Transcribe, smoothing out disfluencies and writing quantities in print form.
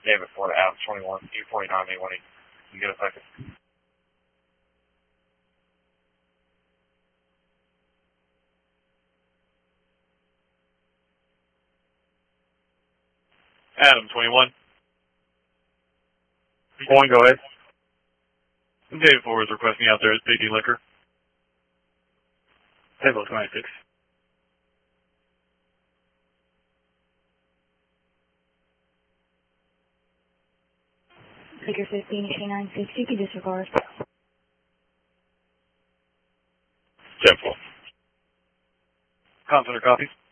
David Ford, Adams 21, E49, A1E. You get a second? Adam 21. Point, go ahead. David Ford is requesting out there at Big D Liquor. Table 26. Figure 15, K960, can disregard. 10-4. Consular copy.